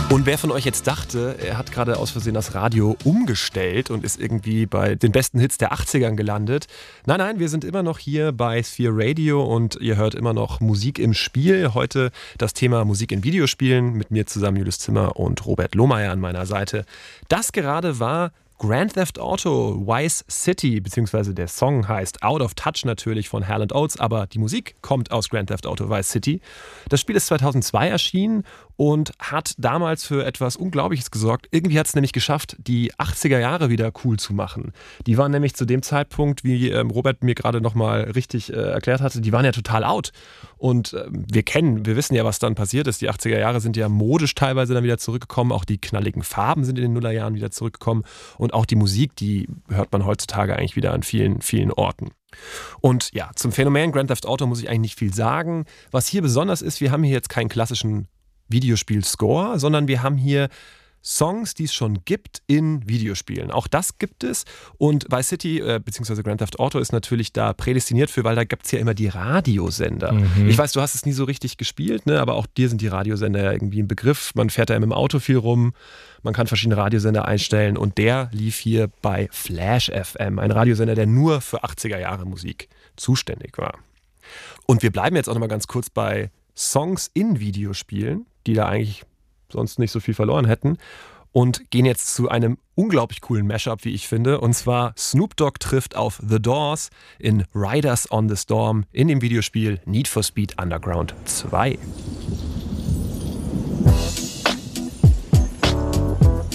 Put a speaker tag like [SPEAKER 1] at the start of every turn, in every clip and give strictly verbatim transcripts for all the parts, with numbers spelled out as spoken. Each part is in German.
[SPEAKER 1] Und wer von euch jetzt dachte, er hat gerade aus Versehen das Radio umgestellt und ist irgendwie bei den besten Hits der achtzigern gelandet. Nein, nein, wir sind immer noch hier bei Sphere Radio und ihr hört immer noch Musik im Spiel. Heute das Thema Musik in Videospielen mit mir zusammen Julius Zimmer und Robert Lohmeier an meiner Seite. Das gerade war Grand Theft Auto Vice City, beziehungsweise der Song heißt Out of Touch natürlich von Hal and Oates, aber die Musik kommt aus Grand Theft Auto Vice City. Das Spiel ist zweitausendzwei erschienen und hat damals für etwas Unglaubliches gesorgt. Irgendwie hat es nämlich geschafft, die achtziger Jahre wieder cool zu machen. Die waren nämlich zu dem Zeitpunkt, wie ähm, Robert mir gerade nochmal richtig äh, erklärt hatte, die waren ja total out. Und äh, wir kennen, wir wissen ja, was dann passiert ist. Die achtziger Jahre sind ja modisch teilweise dann wieder zurückgekommen. Auch die knalligen Farben sind in den Nullerjahren wieder zurückgekommen. Und auch die Musik, die hört man heutzutage eigentlich wieder an vielen, vielen Orten. Und ja, zum Phänomen Grand Theft Auto muss ich eigentlich nicht viel sagen. Was hier besonders ist, wir haben hier jetzt keinen klassischen Videospiel-Score, sondern wir haben hier Songs, die es schon gibt in Videospielen. Auch das gibt es. Und Vice City äh, bzw. Grand Theft Auto ist natürlich da prädestiniert für, weil da gibt es ja immer die Radiosender. Mhm. Ich weiß, du hast es nie so richtig gespielt, ne? Aber auch dir sind die Radiosender ja irgendwie ein Begriff. Man fährt da im Auto viel rum, man kann verschiedene Radiosender einstellen und der lief hier bei Flash F M, ein Radiosender, der nur für achtziger Jahre Musik zuständig war. Und wir bleiben jetzt auch noch mal ganz kurz bei Songs in Videospielen, die da eigentlich sonst nicht so viel verloren hätten. Und gehen jetzt zu einem unglaublich coolen Mashup, wie ich finde. Und zwar Snoop Dogg trifft auf The Doors in Riders on the Storm in dem Videospiel Need for Speed Underground zwei.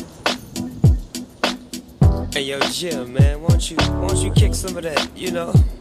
[SPEAKER 2] Hey yo, Jim, man, why don't you, why don't you kick some of that, you know,